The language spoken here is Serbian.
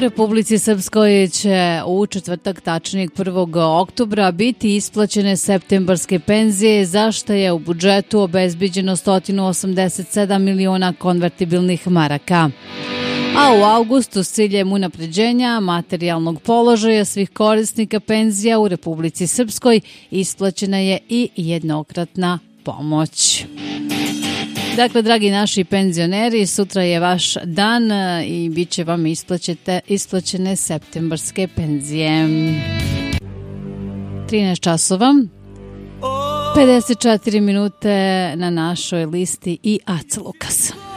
Republici Srpskoj će u četvrtak, tačnijeg 1. oktobra, biti isplaćene septembarske penzije, za što je u budžetu obezbiđeno 187 miliona konvertibilnih maraka. A u avgustu s ciljem unapređenja materijalnog položaja svih korisnika penzija u Republici Srpskoj isplaćena je i jednokratna pomoć. Dakle, dragi naši penzioneri, sutra je vaš dan i bit će vam isplaćene septembarske penzije. 13 časova, 54 minute na našoj listi i Aca Lukas.